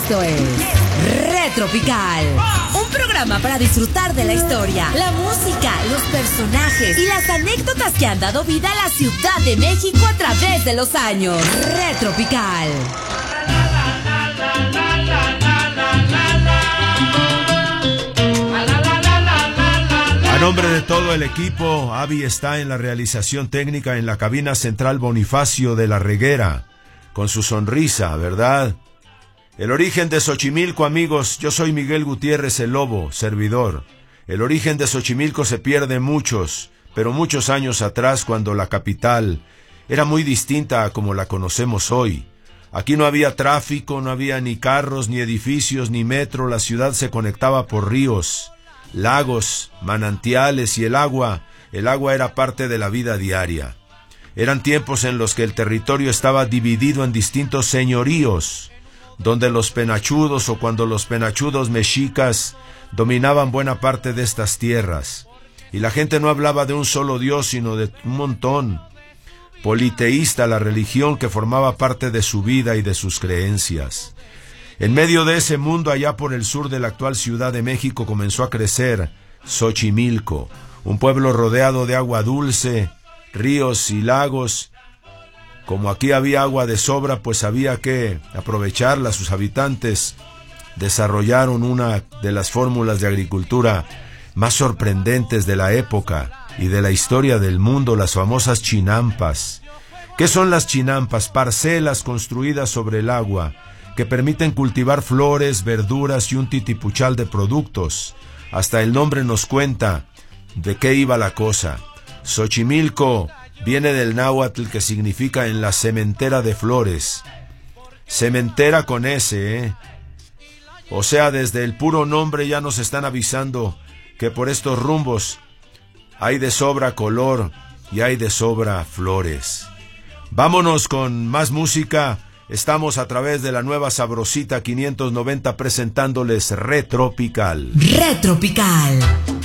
Esto es Retropical, un programa para disfrutar de la historia, la música, los personajes y las anécdotas que han dado vida a la Ciudad de México a través de los años. Retropical. A nombre de todo el equipo, Avi está en la realización técnica en la cabina central Bonifacio de la Reguera, con su sonrisa, ¿verdad? El origen de Xochimilco, amigos, yo soy Miguel Gutiérrez el Lobo, servidor. El origen de Xochimilco se pierde pero muchos años atrás, cuando la capital era muy distinta a como la conocemos hoy. Aquí no había tráfico, no había ni carros, ni edificios, ni metro, la ciudad se conectaba por ríos, lagos, manantiales y el agua era parte de la vida diaria. Eran tiempos en los que el territorio estaba dividido en distintos señoríos, donde los penachudos o cuando los penachudos mexicas dominaban buena parte de estas tierras. Y la gente no hablaba de un solo Dios, sino de un montón. Politeísta la religión que formaba parte de su vida y de sus creencias. En medio de ese mundo, allá por el sur de la actual Ciudad de México, comenzó a crecer Xochimilco, un pueblo rodeado de agua dulce, ríos y lagos. Como aquí había agua de sobra, pues había que aprovecharla. Sus habitantes desarrollaron una de las fórmulas de agricultura más sorprendentes de la época y de la historia del mundo, las famosas chinampas. ¿Qué son las chinampas? Parcelas construidas sobre el agua que permiten cultivar flores, verduras y un titipuchal de productos. Hasta el nombre nos cuenta de qué iba la cosa. Xochimilco viene del náhuatl, que significa en la sementera de flores. Sementera con S, O sea, desde el puro nombre ya nos están avisando que por estos rumbos hay de sobra color y hay de sobra flores. Vámonos con más música. Estamos a través de la nueva Sabrosita 590 presentándoles Retropical. Retropical.